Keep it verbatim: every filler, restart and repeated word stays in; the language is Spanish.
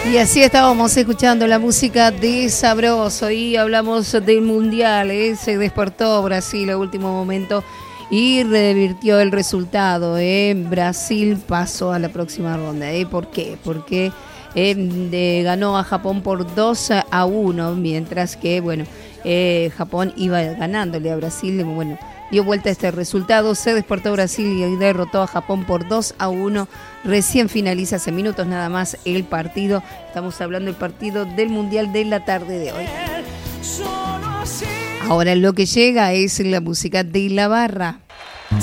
Y así estábamos escuchando la música de Sabroso y hablamos del Mundial, ¿eh? Se despertó Brasil a último momento y revirtió el resultado, ¿eh? Brasil pasó a la próxima ronda, ¿eh? ¿Por qué? Porque eh, de, ganó a Japón por dos a uno, mientras que, bueno, eh, Japón iba ganándole a Brasil, bueno, dio vuelta a este resultado, se despertó Brasil y derrotó a Japón por dos a uno. Recién finaliza hace minutos nada más el partido. Estamos hablando del partido del Mundial de la tarde de hoy. Ahora lo que llega es la música de La Barra.